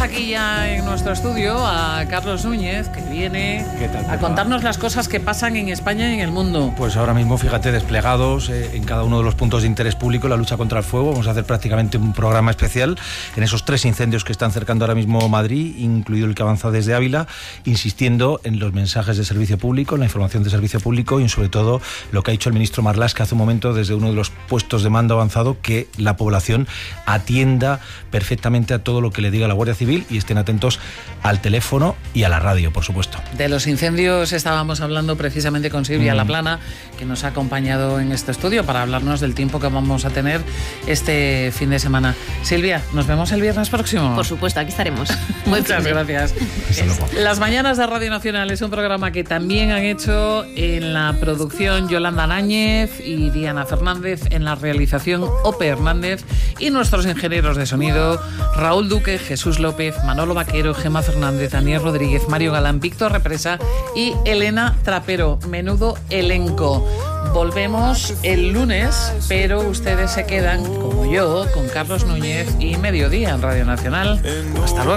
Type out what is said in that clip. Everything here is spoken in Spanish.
aquí ya en nuestro estudio a Carlos Núñez, que viene a contarnos las cosas que pasan en España y en el mundo. Pues ahora mismo, fíjate, desplegados en cada uno de los puntos de interés público, la lucha contra el fuego. Vamos a hacer prácticamente un programa especial en esos 3 incendios que están cercando ahora mismo Madrid, incluido el que avanza desde Ávila, insistiendo en los mensajes de servicio público, en la información de servicio público y sobre todo lo que ha dicho el ministro Marlaska que hace un momento desde uno de los puestos de mando avanzado, que la población atienda perfectamente a todo lo que le diga la Guardia Civil y estén atentos al teléfono y a la radio, por supuesto. De los incendios estábamos hablando precisamente con Silvia Laplana, que nos ha acompañado en este estudio para hablarnos del tiempo que vamos a tener este fin de semana. Silvia, ¿nos vemos el viernes próximo? Por supuesto, aquí estaremos. Muchas gracias. Las Mañanas de Radio Nacional es un programa que también han hecho en la producción Yolanda Náñez y Diana Fernández, en la realización Ope Hernández y nuestros ingenieros de sonido Raúl Duque, Jesús López, Manolo Vaquero, Gemma Fernández, Daniel Rodríguez, Mario Galán, Víctor Represa y Elena Trapero. Menudo elenco. Volvemos el lunes, pero ustedes se quedan, como yo, con Carlos Núñez y Mediodía en Radio Nacional. Hasta luego.